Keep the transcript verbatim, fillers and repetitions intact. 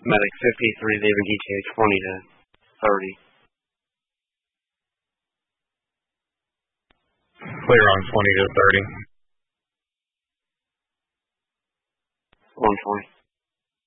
Medic fifty-three, leaving E T A twenty to thirty. Clear on twenty to thirty. one twenty.